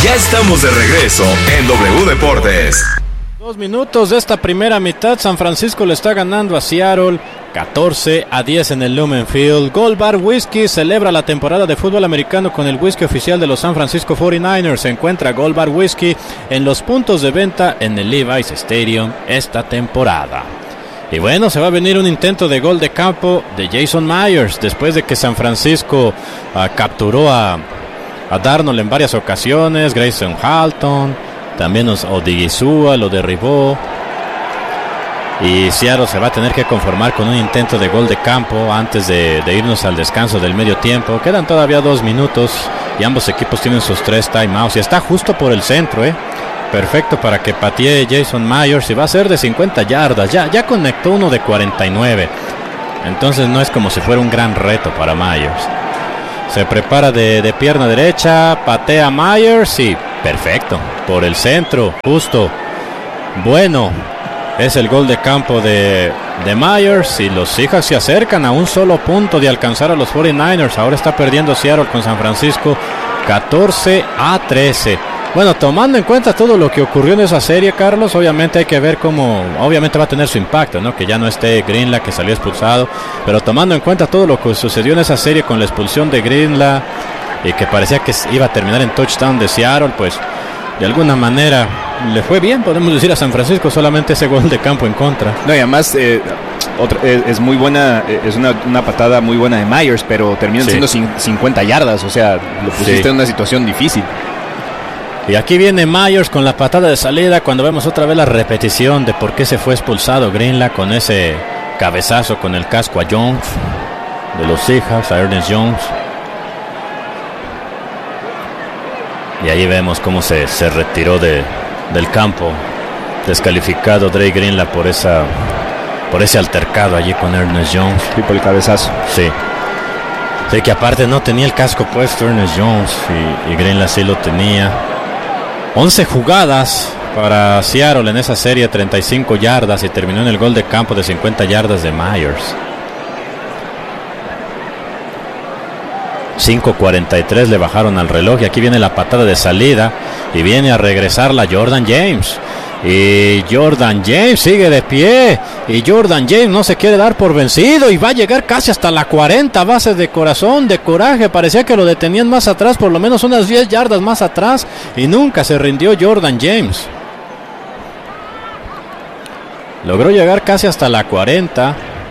Ya estamos de regreso en W Deportes. 2 minutos de esta primera mitad. San Francisco le está ganando a Seattle 14-10 en el Lumen Field. Gold Bar Whiskey celebra la temporada de fútbol americano con el whisky oficial de los San Francisco 49ers. Se encuentra Gold Bar Whiskey en los puntos de venta en el Levi's Stadium esta temporada. Y bueno, se va a venir un intento de gol de campo de Jason Myers después de que San Francisco capturó a Darnold en varias ocasiones. Grayson Halton, también Odigizua lo derribó. Y Seattle se va a tener que conformar con un intento de gol de campo antes de irnos al descanso del medio tiempo. Quedan todavía 2 minutos y ambos equipos tienen sus 3 timeouts. Y está justo por el centro, perfecto para que patee Jason Myers. Y va a ser de 50 yardas. Ya conectó uno de 49. Entonces no es como si fuera un gran reto para Myers. Se prepara de pierna derecha, patea Myers y perfecto, por el centro, justo. Bueno, es el gol de campo de Myers y los Seahawks se acercan a un solo punto de alcanzar a los 49ers. Ahora está perdiendo Seattle con San Francisco 14-13. Bueno, tomando en cuenta todo lo que ocurrió en esa serie, Carlos, obviamente hay que ver cómo, obviamente va a tener su impacto, ¿no? Que ya no esté Greenlaw, que salió expulsado, pero tomando en cuenta todo lo que sucedió en esa serie con la expulsión de Greenlaw y que parecía que iba a terminar en touchdown de Seattle, pues de alguna manera le fue bien, podemos decir, a San Francisco, solamente ese gol de campo en contra. No, y además es muy buena, es una patada muy buena de Myers, pero terminan siendo 50 yardas, o sea, lo pusiste en una situación difícil. Y aquí viene Myers con la patada de salida cuando vemos otra vez la repetición de por qué se fue expulsado Greenlaw con ese cabezazo con el casco a Jones de los Seahawks, a Ernest Jones. Y ahí vemos cómo se retiró del campo, descalificado Dre Greenlaw por ese altercado allí con Ernest Jones. Y por el cabezazo. Sí, que aparte no tenía el casco puesto Ernest Jones y Greenlaw sí lo tenía. 11 jugadas para Seattle en esa serie, 35 yardas y terminó en el gol de campo de 50 yardas de Myers. 5:43 le bajaron al reloj y aquí viene la patada de salida y viene a regresarla Jordan James. Y Jordan James sigue de pie y Jordan James no se quiere dar por vencido y va a llegar casi hasta la 40 a base de corazón, de coraje. Parecía que lo detenían más atrás, por lo menos unas 10 yardas más atrás, y nunca se rindió Jordan James. Logró llegar casi hasta la 40.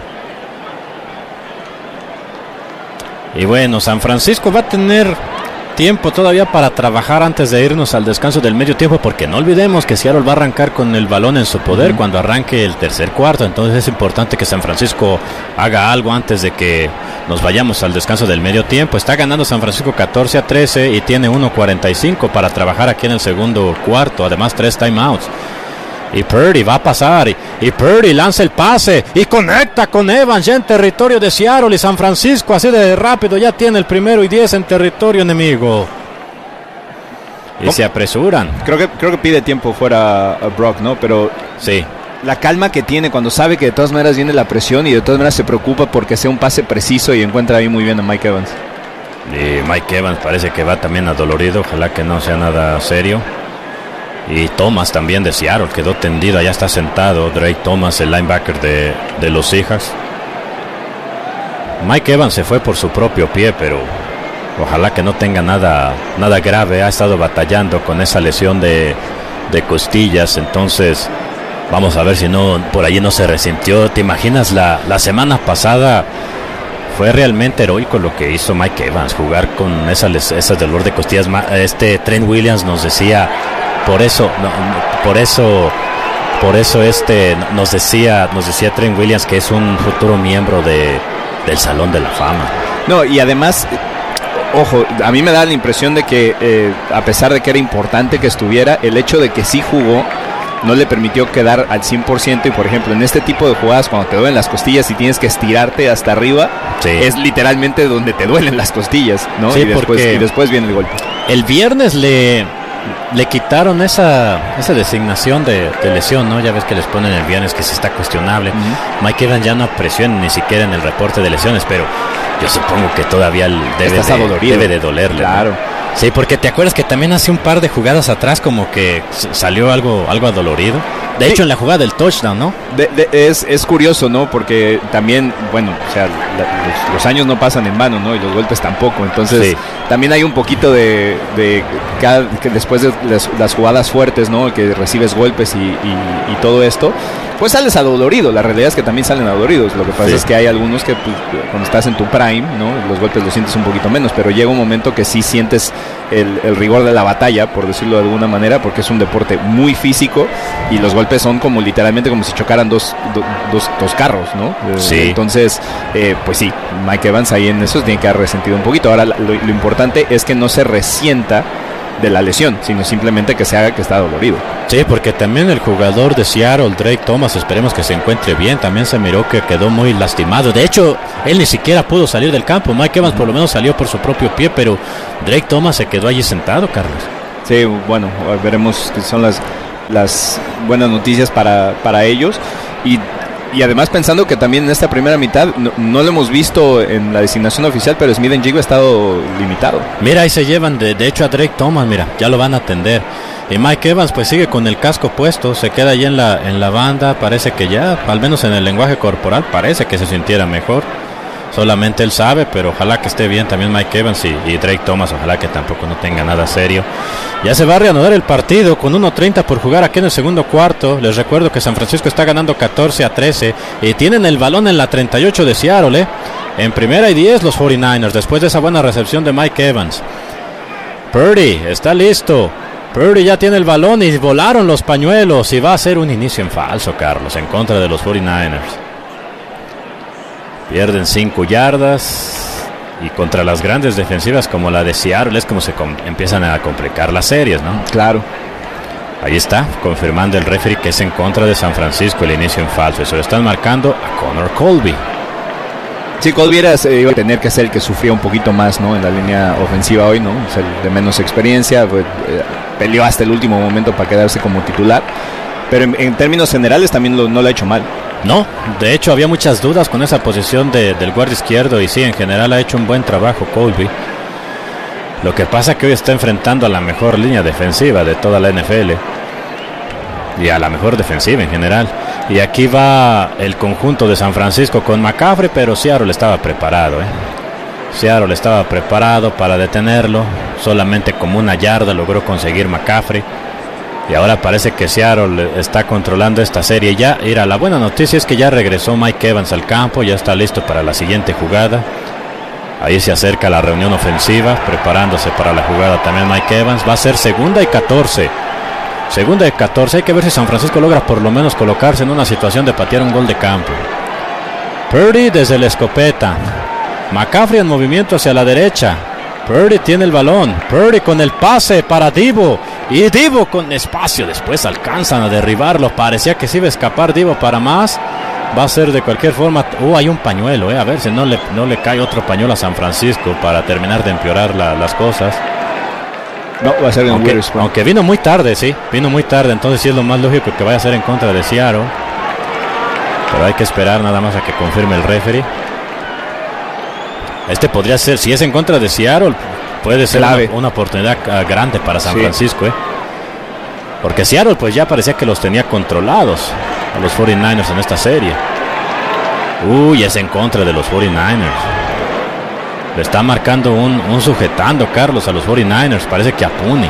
Y bueno, San Francisco va a tener tiempo todavía para trabajar antes de irnos al descanso del medio tiempo, porque no olvidemos que Seattle va a arrancar con el balón en su poder cuando arranque el tercer cuarto. Entonces es importante que San Francisco haga algo antes de que nos vayamos al descanso del medio tiempo. Está ganando San Francisco 14-13 y tiene 1:45 para trabajar aquí en el segundo cuarto, además 3 timeouts. Y Purdy va a pasar y Purdy lanza el pase y conecta con Evans ya en territorio de Seattle, y San Francisco así de rápido ya tiene el 1-10 en territorio enemigo y se apresuran. Creo que pide tiempo fuera a Brock, ¿no? Pero sí, la calma que tiene cuando sabe que de todas maneras viene la presión y de todas maneras se preocupa porque sea un pase preciso y encuentra ahí muy bien a Mike Evans. Y Mike Evans parece que va también adolorido, ojalá que no sea nada serio. Y Thomas también de Seattle quedó tendido, ya está sentado Drake Thomas, el linebacker de los Seahawks. Mike Evans se fue por su propio pie, pero ojalá que no tenga nada grave. Ha estado batallando con esa lesión de costillas, entonces vamos a ver si no por allí no se resintió. ¿Te imaginas la semana pasada? Fue realmente heroico lo que hizo Mike Evans, jugar con ese dolor de costillas. Trent Williams nos decía, por eso nos decía Trent Williams que es un futuro miembro del Salón de la Fama. No, y además, ojo, a mí me da la impresión de que a pesar de que era importante que estuviera, el hecho de que sí jugó no le permitió quedar al 100%. Y por ejemplo, en este tipo de jugadas, cuando te duelen las costillas y tienes que estirarte hasta arriba, es literalmente donde te duelen las costillas, ¿no? Sí, y después viene el golpe. El viernes le quitaron esa designación de lesión, ¿no? Ya ves que les ponen el viernes que sí está cuestionable. Mike Evans ya no apareció ni siquiera en el reporte de lesiones, pero yo supongo que todavía debe de dolerle. Claro. ¿No? Sí, porque te acuerdas que también hace un par de jugadas atrás como que salió algo adolorido. De hecho, en la jugada del touchdown, ¿no? Es curioso, ¿no? Porque también, bueno, o sea, los años no pasan en vano, ¿no? Y los golpes tampoco. Entonces, sí, también hay un poquito que después de las jugadas fuertes, ¿no? Que recibes golpes y todo esto, pues sales adolorido. La realidad es que también salen adoloridos. Lo que pasa es que hay algunos que pues, cuando estás en tu prime, ¿no? Los golpes los sientes un poquito menos, pero llega un momento que sí sientes el rigor de la batalla, por decirlo de alguna manera, porque es un deporte muy físico y los golpes son como literalmente como si chocaran dos carros, ¿no? Sí. Entonces, pues sí, Mike Evans ahí en eso tiene que haber resentido un poquito. Ahora lo importante es que no se resienta de la lesión, sino simplemente que se haga que está dolorido. Sí, porque también el jugador de Seattle, Drake Thomas, esperemos que se encuentre bien, también se miró que quedó muy lastimado. De hecho, él ni siquiera pudo salir del campo. Mike Evans por lo menos salió por su propio pie, pero Drake Thomas se quedó allí sentado, Carlos. Sí, bueno, veremos que son las buenas noticias para ellos. Y además pensando que también en esta primera mitad no lo hemos visto en la designación oficial, pero Smith-Njigba ha estado limitado. Mira, ahí se llevan de hecho a Drake Thomas, mira, ya lo van a atender. Y Mike Evans pues sigue con el casco puesto, se queda ahí en la banda, parece que ya, al menos en el lenguaje corporal, parece que se sintiera mejor. Solamente él sabe, pero ojalá que esté bien también Mike Evans y Drake Thomas, ojalá que tampoco no tenga nada serio. Ya se va a reanudar el partido con 1:30 por jugar aquí en el segundo cuarto. Les recuerdo que San Francisco está ganando 14-13 y tienen el balón en la 38 de Seattle, En primera y 10 los 49ers, después de esa buena recepción de Mike Evans. Purdy está listo. Purdy ya tiene el balón y volaron los pañuelos y va a ser un inicio en falso, Carlos, en contra de los 49ers. Pierden 5 yardas y contra las grandes defensivas como la de Seattle es como se empiezan a complicar las series, ¿no? Claro. Ahí está, confirmando el referee que es en contra de San Francisco el inicio en falso. Eso lo están marcando a Connor Colby. Sí, Colby iba a tener que ser el que sufría un poquito más, ¿no? En la línea ofensiva hoy, ¿no? O sea, de menos experiencia, peleó hasta el último momento para quedarse como titular. Pero en términos generales también no lo ha hecho mal. No, de hecho había muchas dudas con esa posición del guardia izquierdo y sí, en general ha hecho un buen trabajo Colby. Lo que pasa es que hoy está enfrentando a la mejor línea defensiva de toda la NFL y a la mejor defensiva en general. Y aquí va el conjunto de San Francisco con McCaffrey, pero Seattle estaba preparado, Seattle estaba preparado para detenerlo. Solamente como 1 yarda logró conseguir McCaffrey. Y ahora parece que Seattle está controlando esta serie ya. Mira, la buena noticia es que ya regresó Mike Evans al campo, ya está listo para la siguiente jugada. Ahí se acerca la reunión ofensiva, preparándose para la jugada también Mike Evans. Va a ser 2nd y 14. 2nd y 14, hay que ver si San Francisco logra por lo menos colocarse en una situación de patear un gol de campo. Purdy desde la escopeta. McCaffrey en movimiento hacia la derecha. Purdy tiene el balón. Purdy con el pase para Divo. Y Divo con espacio. Después alcanzan a derribarlo. Parecía que se iba a escapar Divo para más. Va a ser de cualquier forma. Hay un pañuelo. A ver si no le cae otro pañuelo a San Francisco para terminar de empeorar las cosas. No, va a ser aunque vino muy tarde, sí. Vino muy tarde. Entonces sí es lo más lógico que vaya a ser en contra de Seattle. Pero hay que esperar nada más a que confirme el referee. Este podría ser, si es en contra de Seattle, puede ser una oportunidad grande para San Francisco, Porque Seattle pues ya parecía que los tenía controlados a los 49ers en esta serie. Es en contra de los 49ers. Le está marcando un sujetando, Carlos, a los 49ers. Parece que a Puni.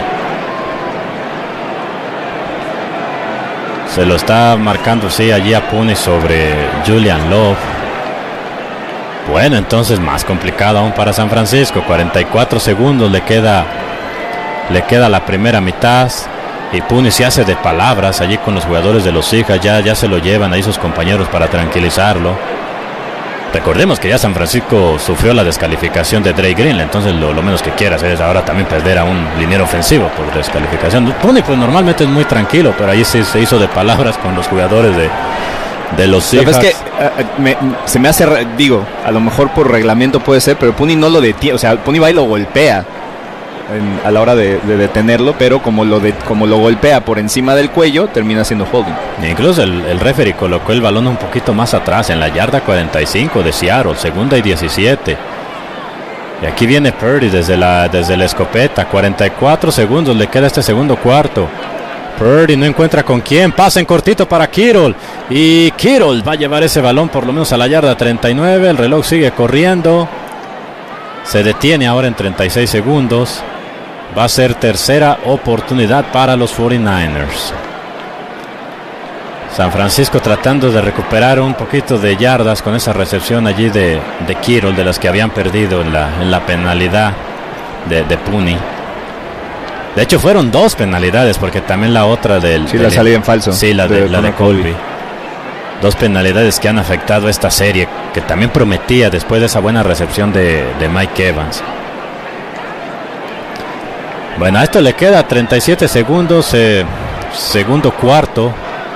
Se lo está marcando, sí, allí a Puni sobre Julian Love. Bueno, entonces más complicado aún para San Francisco. 44 segundos le queda la primera mitad. Y Puni se hace de palabras allí con los jugadores de los Seahawks. Ya se lo llevan ahí sus compañeros para tranquilizarlo. Recordemos que ya San Francisco sufrió la descalificación de Dre Greenland. Entonces lo menos que quieras es ahora también perder a un liniero ofensivo por descalificación. Puni pues normalmente es muy tranquilo, pero ahí sí se hizo de palabras con los jugadores de los Seahawks. Es que se me hace, a lo mejor por reglamento puede ser, pero Puni no lo detiene, o sea, Puni va y lo golpea a la hora de detenerlo, pero como lo golpea por encima del cuello, termina siendo holding. Incluso el referee colocó el balón un poquito más atrás, en la yarda 45 de Seattle, 2nd y 17. Y aquí viene Purdy desde la escopeta. 44 segundos le queda este segundo cuarto. Purdy no encuentra con quién. Pasa en cortito para Kittle. Y Kittle va a llevar ese balón por lo menos a la yarda 39. El reloj sigue corriendo. Se detiene ahora en 36 segundos. Va a ser tercera oportunidad para los 49ers. San Francisco tratando de recuperar un poquito de yardas con esa recepción allí de Kittle, de las que habían perdido en la penalidad de Puni. De hecho fueron 2 penalidades, porque también la otra la salida en falso. Sí, la de Colby. 2 penalidades que han afectado esta serie, que también prometía después de esa buena recepción de Mike Evans. Bueno, a esto le queda 37 segundos, segundo cuarto.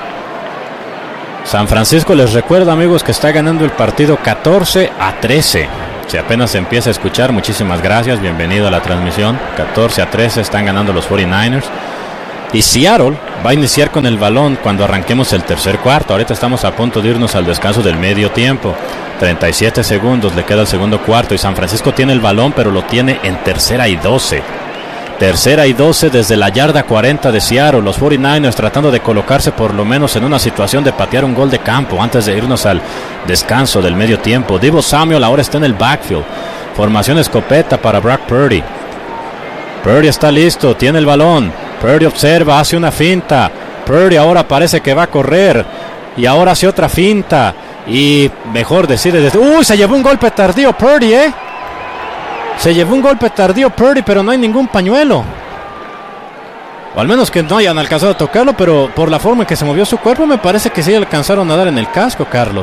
San Francisco, les recuerdo, amigos, que está ganando el partido 14-13. Si apenas se empieza a escuchar, muchísimas gracias, bienvenido a la transmisión. 14-13 están ganando los 49ers. Y Seattle va a iniciar con el balón cuando arranquemos el tercer cuarto. Ahorita estamos a punto de irnos al descanso del medio tiempo. 37 segundos le queda el segundo cuarto y San Francisco tiene el balón, pero lo tiene en tercera y 12. Tercera y 12 desde la yarda 40 de Seattle. Los 49ers tratando de colocarse por lo menos en una situación de patear un gol de campo antes de irnos al descanso del medio tiempo. Deebo Samuel ahora está en el backfield. Formación escopeta para Brock Purdy. Purdy está listo, tiene el balón. Purdy observa, hace una finta. Purdy ahora parece que va a correr. Y ahora hace otra finta. Y mejor decide... Se llevó un golpe tardío Purdy, Se llevó un golpe tardío Purdy, pero no hay ningún pañuelo. O al menos que no hayan alcanzado a tocarlo, pero por la forma en que se movió su cuerpo, me parece que sí alcanzaron a dar en el casco, Carlos.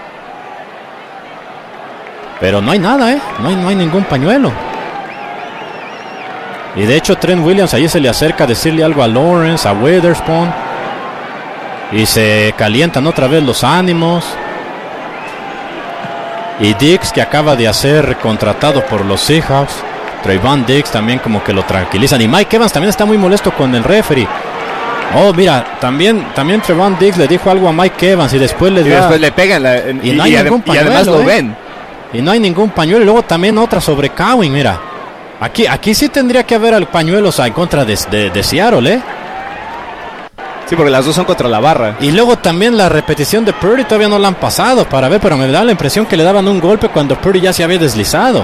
Pero no hay nada, No hay ningún pañuelo. Y de hecho Trent Williams allí se le acerca a decirle algo a Lawrence, a Witherspoon. Y se calientan otra vez los ánimos. Y Diggs, que acaba de ser contratado por los Seahawks. Trayvon Diggs también como que lo tranquilizan. Y Mike Evans también está muy molesto con el referee. Oh, mira, también Trayvon Diggs le dijo algo a Mike Evans y después le pegan y no hay ningún pañuelo, y además lo ven. Y no hay ningún pañuelo. Y luego también otra sobre Cowan, mira. Aquí sí tendría que haber pañuelos en contra de Seattle, Sí, porque las dos son contra la barra. Y luego también la repetición de Purdy todavía no la han pasado para ver, pero me da la impresión que le daban un golpe cuando Purdy ya se había deslizado.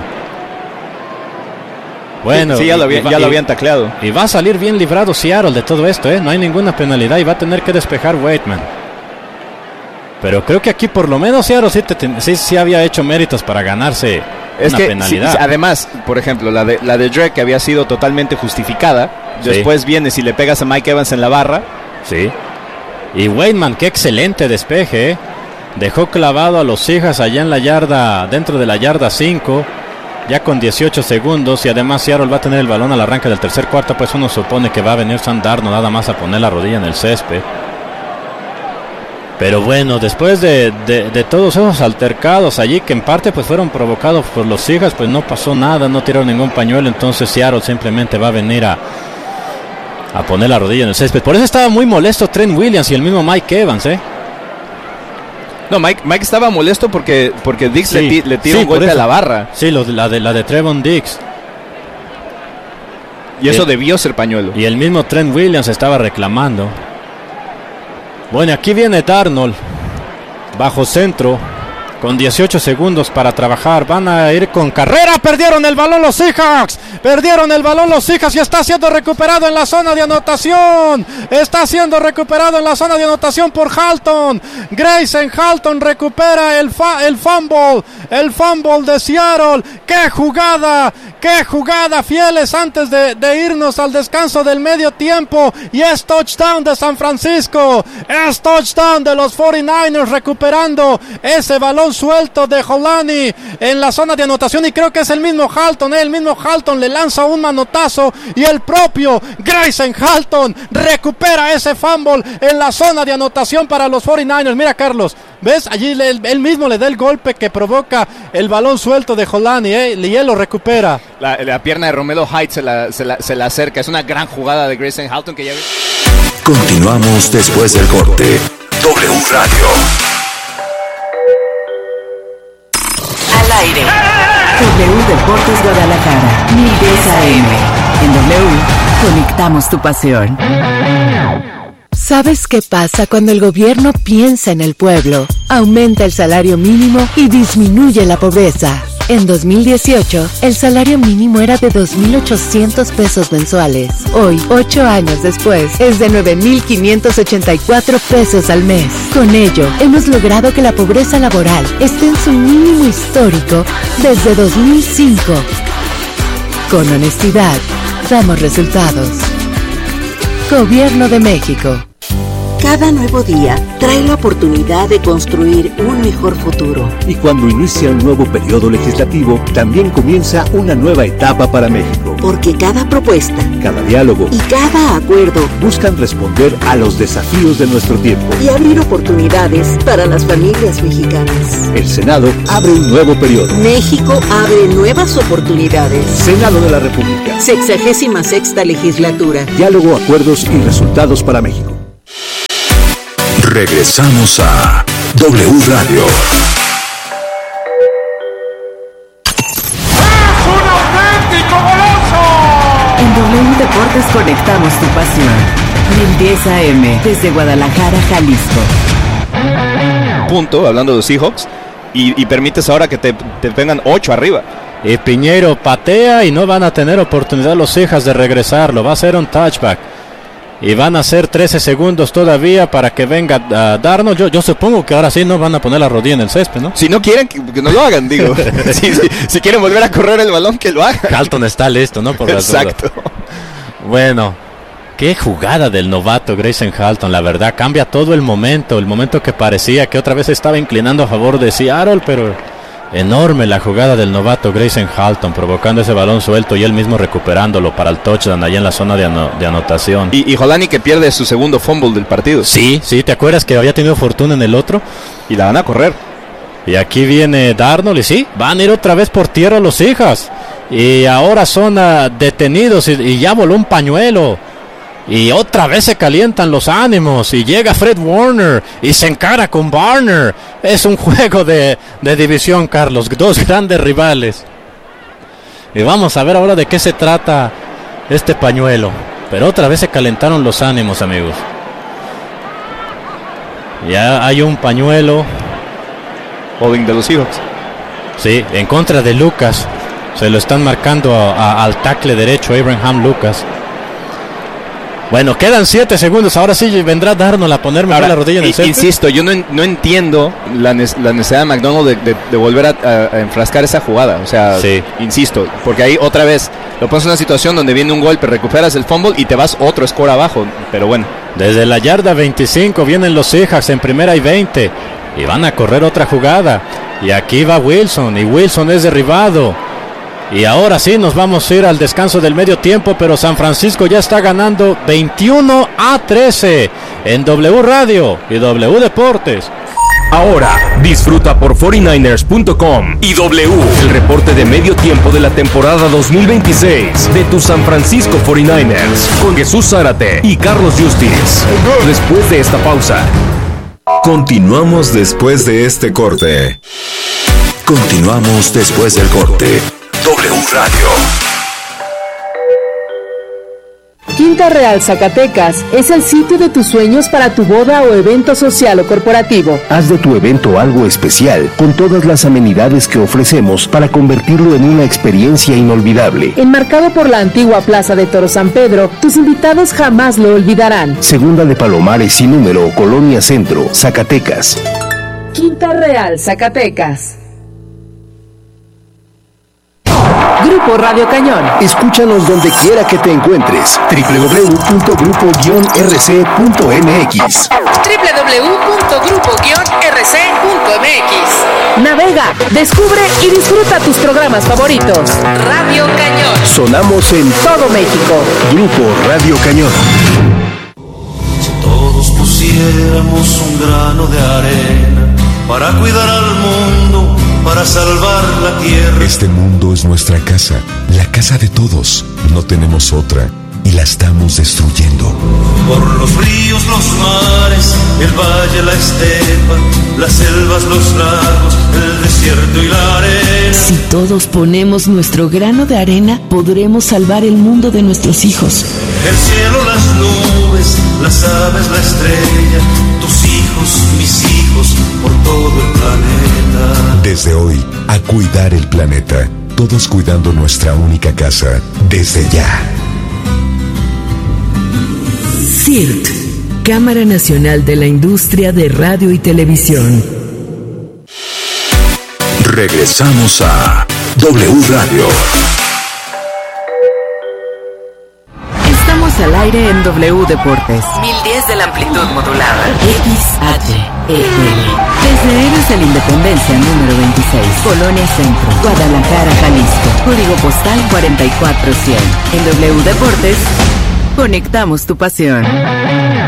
Bueno, sí, ya lo habían tacleado. Y va a salir bien librado Seattle de todo esto, No hay ninguna penalidad y va a tener que despejar Waitman. Pero creo que aquí por lo menos Seattle sí había hecho méritos para ganarse una penalidad. Sí, además, por ejemplo, la de Drake, que había sido totalmente justificada. Sí. Después vienes y le pegas a Mike Evans en la barra. Sí. Y Waitman, qué excelente despeje, Dejó clavado a los Seahawks allá en la yarda, dentro de la yarda 5, ya con 18 segundos. Y además Seattle va a tener el balón al arranque del tercer cuarto. Pues uno supone que va a venir Sam Darnold nada más a poner la rodilla en el césped. Pero bueno, después de todos esos altercados allí, que en parte pues fueron provocados por los Seahawks, pues no pasó nada, no tiraron ningún pañuelo. Entonces Seattle simplemente va a venir a poner la rodilla en el césped. Por eso estaba muy molesto Trent Williams y el mismo Mike Evans, No, Mike estaba molesto porque Diggs le tira un golpe a la barra. Sí, la de Trevon Diggs. Y eso debió ser pañuelo. Y el mismo Trent Williams estaba reclamando. Bueno, aquí viene Darnold, bajo centro, con 18 segundos para trabajar. Van a ir con carrera. Perdieron el balón los Seahawks. Y está siendo recuperado en la zona de anotación. Por Halton. Grayson Halton recupera el fumble. El fumble de Seattle. ¡Qué jugada! Fieles antes de irnos al descanso del medio tiempo. Y es touchdown de San Francisco. Es touchdown de los 49ers, recuperando ese balón suelto de Holani en la zona de anotación. Y creo que es el mismo Halton. El mismo Halton le lanza un manotazo. Y el propio Grayson Halton recupera ese fumble en la zona de anotación para los 49ers. Mira, Carlos, ¿ves? Allí él mismo le da el golpe que provoca el balón suelto de Holani, y él lo recupera. La pierna de Romelo Hyde se la acerca. Es una gran jugada de Grayson Halton que ya... Continuamos después del corte. W Radio. Al aire. W Deportes Guadalajara, 1010 AM. En W, conectamos tu pasión. ¿Sabes qué pasa cuando el gobierno piensa en el pueblo? Aumenta el salario mínimo y disminuye la pobreza. En 2018, el salario mínimo era de 2,800 pesos mensuales. Hoy, 8 años después, es de 9,584 pesos al mes. Con ello, hemos logrado que la pobreza laboral esté en su mínimo histórico desde 2005. Con honestidad, damos resultados. Gobierno de México. Cada nuevo día trae la oportunidad de construir un mejor futuro. Y cuando inicia un nuevo periodo legislativo, también comienza una nueva etapa para México. Porque cada propuesta, cada diálogo y cada acuerdo buscan responder a los desafíos de nuestro tiempo y abrir oportunidades para las familias mexicanas. El Senado abre un nuevo periodo. México abre nuevas oportunidades. Senado de la República. 66ª legislatura. Diálogo, acuerdos y resultados para México. Regresamos a W Radio. ¡Es un auténtico golazo! En W Deportes conectamos tu pasión. 1010 AM, desde Guadalajara, Jalisco. Punto, hablando de los Seahawks, y permites ahora que te vengan 8 arriba. Y Piñeiro patea y no van a tener oportunidad los Seahawks de regresarlo. Va a ser un touchback. Y van a ser 13 segundos todavía para que venga Darnold. Yo supongo que ahora sí no van a poner la rodilla en el césped, ¿no? Si no quieren, que no lo hagan, digo. si quieren volver a correr el balón, que lo hagan. Halton está listo, ¿no? Por exacto. Bueno, qué jugada del novato Grayson Halton, la verdad. Cambia todo el momento que parecía que otra vez estaba inclinando a favor de Seattle, pero enorme la jugada del novato Grayson Halton, provocando ese balón suelto y él mismo recuperándolo para el touchdown allá en la zona de anotación. Y Holani que pierde su segundo fumble del partido. Sí, ¿te acuerdas que había tenido fortuna en el otro? Y la van a correr. Y aquí viene Darnold y sí, van a ir otra vez por tierra los Seahawks. Y ahora son detenidos y ya voló un pañuelo. Y otra vez se calientan los ánimos y llega Fred Warner y se encara con Barner. Es un juego de división, Carlos, dos grandes rivales. Y vamos a ver ahora de qué se trata este pañuelo. Pero otra vez se calentaron los ánimos, amigos. Ya hay un pañuelo. Holding de los Seahawks. Sí, en contra de Lucas. Se lo están marcando al tackle derecho, Abraham Lucas. Bueno, quedan 7 segundos. Ahora sí vendrá Darnold a ponerme la rodilla en el césped. Insisto, yo no entiendo la necesidad de McDonald de volver a enfrascar esa jugada. O sea, sí. Insisto, porque ahí otra vez lo pones en una situación donde viene un golpe, recuperas el fumble y te vas otro score abajo. Pero bueno. Desde la yarda 25 vienen los Seahawks en 1st y 20. Y van a correr otra jugada. Y aquí va Wilson. Y Wilson es derribado. Y ahora sí nos vamos a ir al descanso del medio tiempo, pero San Francisco ya está ganando 21-13 en W Radio y W Deportes. Ahora, disfruta por 49ers.com y W, el reporte de medio tiempo de la temporada 2026 de tus San Francisco 49ers, con Jesús Zárate y Carlos Justice. Después de esta pausa. Continuamos después de este corte. Continuamos después del corte. W Radio. Quinta Real Zacatecas es el sitio de tus sueños para tu boda o evento social o corporativo. Haz de tu evento algo especial con todas las amenidades que ofrecemos para convertirlo en una experiencia inolvidable. Enmarcado por la antigua Plaza de Toro San Pedro, tus invitados jamás lo olvidarán. Segunda de Palomares sin número, Colonia Centro, Zacatecas. Quinta Real Zacatecas. Grupo Radio Cañón. Escúchanos donde quiera que te encuentres. www.grupo-rc.mx www.grupo-rc.mx. Navega, descubre y disfruta tus programas favoritos. Radio Cañón. Sonamos en todo México. Grupo Radio Cañón. Si todos pusiéramos un grano de arena para cuidar al mundo, para salvar la tierra. Este mundo es nuestra casa, la casa de todos. No tenemos otra. y la estamos destruyendo. Por los ríos, los mares, el valle, la estepa, las selvas, los lagos, el desierto y la arena. Si todos ponemos nuestro grano de arena, podremos salvar el mundo de nuestros hijos. El cielo, las nubes, las aves, la estrella, tus hijos, mis hijos, por todo el planeta. Desde hoy, a cuidar el planeta. Todos cuidando nuestra única casa, desde ya. CIRT, Cámara Nacional de la Industria de Radio y Televisión. Regresamos a W Radio. Estamos al aire en W Deportes. 1010 de la amplitud modulada. XHEL. Desde Héroes de la Independencia número 26. Colonia Centro. Guadalajara, Jalisco. Código postal 44100. En W Deportes, conectamos tu pasión.